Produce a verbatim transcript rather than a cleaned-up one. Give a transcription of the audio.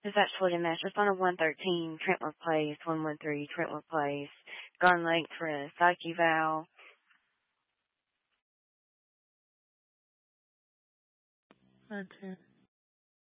It's actually a mess. It's on a one thirteen, Trentwood Place, one one three, Trentwood Place. Gone late for a psych eval. Okay.